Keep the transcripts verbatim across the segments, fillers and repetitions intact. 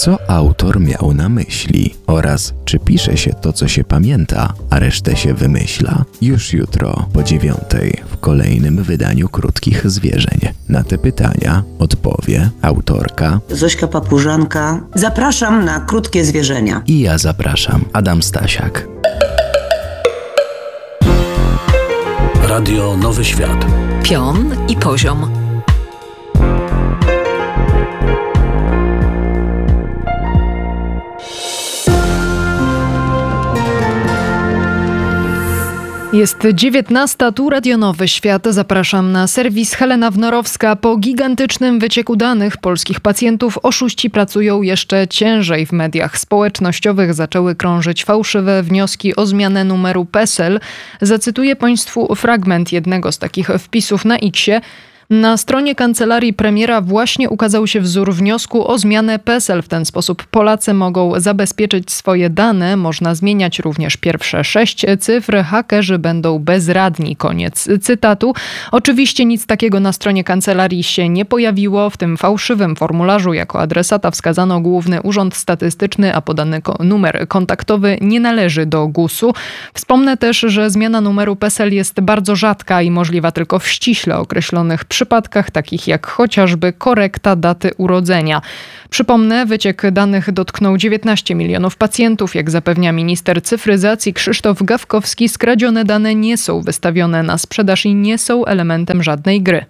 Co autor miał na myśli oraz czy pisze się to, co się pamięta, a resztę się wymyśla? Już jutro po dziewiątej w kolejnym wydaniu Krótkich Zwierzeń. Na te pytania odpowie autorka Zośka Papużanka. Zapraszam na Krótkie Zwierzenia. I ja zapraszam, Adam Stasiak. Radio Nowy Świat. Pion i poziom. Jest dziewiętnasta, tu Radio Nowy Świat. Zapraszam na serwis Helena Wnorowska. Po gigantycznym wycieku danych polskich pacjentów oszuści pracują jeszcze ciężej. W mediach społecznościowych zaczęły krążyć fałszywe wnioski o zmianę numeru PESEL. Zacytuję Państwu fragment jednego z takich wpisów na X-ie. Na stronie kancelarii premiera właśnie ukazał się wzór wniosku o zmianę PESEL. W ten sposób Polacy mogą zabezpieczyć swoje dane. Można zmieniać również pierwsze sześć cyfr. Hakerzy będą bezradni. Koniec cytatu. Oczywiście nic takiego na stronie kancelarii się nie pojawiło. W tym fałszywym formularzu jako adresata wskazano Główny Urząd Statystyczny, a podany ko- numer kontaktowy nie należy do gusu. Wspomnę też, że zmiana numeru PESEL jest bardzo rzadka i możliwa tylko w ściśle określonych przypadkach, takich jak chociażby korekta daty urodzenia. Przypomnę, wyciek danych dotknął dziewiętnaście milionów pacjentów. Jak zapewnia minister cyfryzacji Krzysztof Gawkowski, skradzione dane nie są wystawione na sprzedaż i nie są elementem żadnej gry.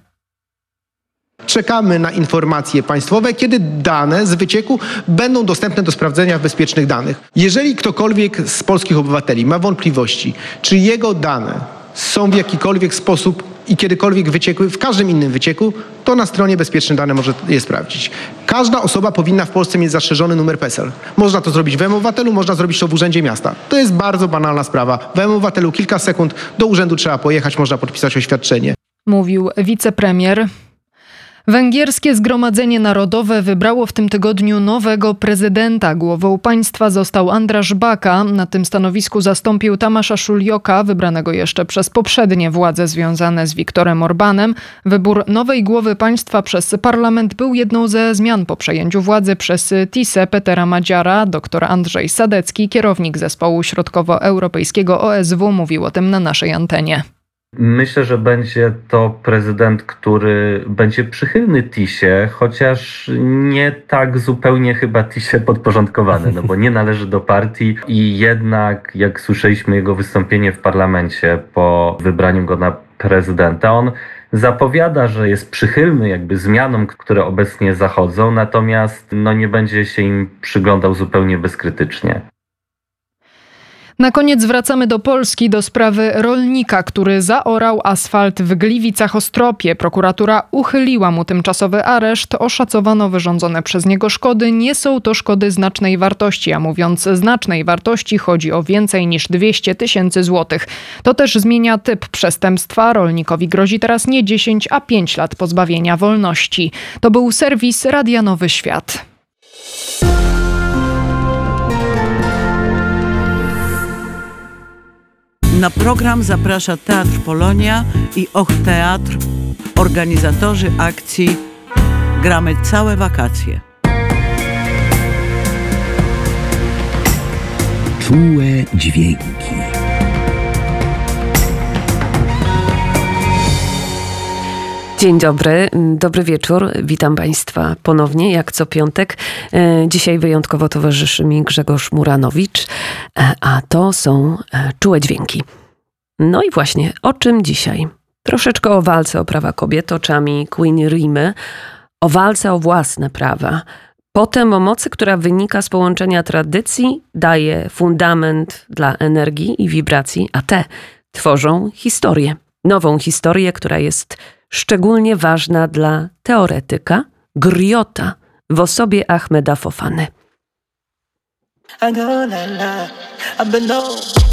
Czekamy na informacje państwowe, kiedy dane z wycieku będą dostępne do sprawdzenia w bezpiecznych danych. Jeżeli ktokolwiek z polskich obywateli ma wątpliwości, czy jego dane są w jakikolwiek sposób i kiedykolwiek wyciekły, w każdym innym wycieku, to na stronie Bezpieczne Dane może je sprawdzić. Każda osoba powinna w Polsce mieć zastrzeżony numer PESEL. Można to zrobić w M-Obywatelu, można zrobić to w Urzędzie Miasta. To jest bardzo banalna sprawa. W M-Obywatelu kilka sekund, do urzędu trzeba pojechać, można podpisać oświadczenie. Mówił wicepremier. Węgierskie Zgromadzenie Narodowe wybrało w tym tygodniu nowego prezydenta. Głową państwa został András Baka. Na tym stanowisku zastąpił Tamasza Szuljoka, wybranego jeszcze przez poprzednie władze związane z Viktorem Orbanem. Wybór nowej głowy państwa przez parlament był jedną ze zmian po przejęciu władzy przez Tisę Petera Madziara. Dr Andrzej Sadecki, kierownik zespołu środkowoeuropejskiego O S W, mówił o tym na naszej antenie. Myślę, że będzie to prezydent, który będzie przychylny Tisie, chociaż nie tak zupełnie chyba Tisie podporządkowany, no bo nie należy do partii i jednak, jak słyszeliśmy jego wystąpienie w parlamencie po wybraniu go na prezydenta, on zapowiada, że jest przychylny jakby zmianom, które obecnie zachodzą, natomiast no nie będzie się im przyglądał zupełnie bezkrytycznie. Na koniec wracamy do Polski, do sprawy rolnika, który zaorał asfalt w Gliwicach-Ostropie. Prokuratura uchyliła mu tymczasowy areszt. Oszacowano wyrządzone przez niego szkody. Nie są to szkody znacznej wartości, a mówiąc znacznej wartości, chodzi o więcej niż dwieście tysięcy złotych. To też zmienia typ przestępstwa. Rolnikowi grozi teraz nie dziesięć, a pięć lat pozbawienia wolności. To był serwis Radia Nowy Świat. Na program zaprasza Teatr Polonia i Och Teatr, organizatorzy akcji Gramy całe wakacje. Czułe dźwięki. Dzień dobry, dobry wieczór. Witam Państwa ponownie, jak co piątek. Dzisiaj wyjątkowo towarzyszy mi Grzegorz Muranowicz, a to są Czułe Dźwięki. No i właśnie, o czym dzisiaj? Troszeczkę o walce o prawa kobiet oczami Queen Rimy, o walce o własne prawa, potem o mocy, która wynika z połączenia tradycji, daje fundament dla energii i wibracji, a te tworzą historię. Nową historię, która jest szczególnie ważna dla teoretyka, griota w osobie Ahmeda Fofany.